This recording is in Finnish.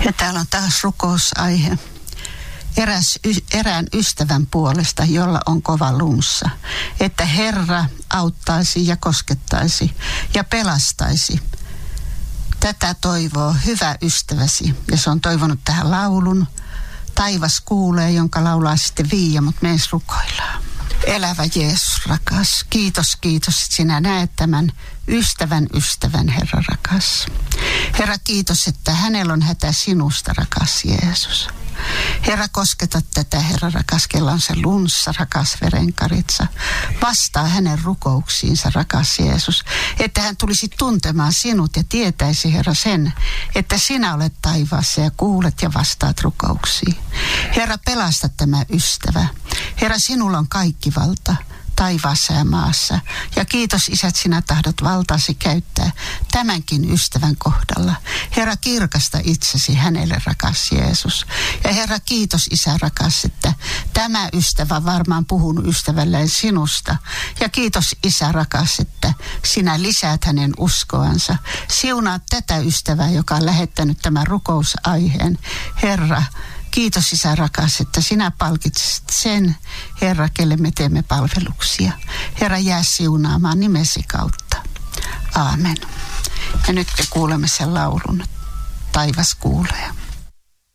Ja täällä on taas rukousaihe. Erään ystävän puolesta, jolla on kova lunssa, että Herra auttaisi ja koskettaisi ja pelastaisi. Tätä toivoo hyvä ystäväsi, ja se on toivonut tähän laulun. Taivas kuulee, jonka laulaa sitten Viia, mutta me edes rukoillaan. Elävä Jeesus rakas, kiitos, että sinä näet tämän ystävän, Herra rakas. Herra, kiitos, että hänellä on hätä sinusta, rakas Jeesus. Herra, kosketa tätä, Herra rakas, kella on se lunssa, rakas verenkaritsa. Vastaa hänen rukouksiinsa, rakas Jeesus, että hän tulisi tuntemaan sinut ja tietäisi, Herra, sen, että sinä olet taivaassa ja kuulet ja vastaat rukouksiin. Herra, pelasta tämä ystävä. Herra, sinulla on kaikki valta taivaassa ja maassa. Ja kiitos, Isä, että sinä tahdot valtaasi käyttää tämänkin ystävän kohdalla. Herra, kirkasta itsesi hänelle, rakas Jeesus. Ja Herra, kiitos, Isä rakas, että tämä ystävä varmaan puhunut ystävälleen sinusta. Ja kiitos, Isä rakas, että sinä lisäät hänen uskoansa. Siunaat tätä ystävää, joka on lähettänyt tämän rukousaiheen. Herra, kiitos, Isä rakas, että sinä palkitset sen, Herra, kelle me teemme palveluksia. Herra, jää siunaamaan nimesi kautta. Aamen. Ja nyt me kuulemme sen laulun. Taivas kuulee.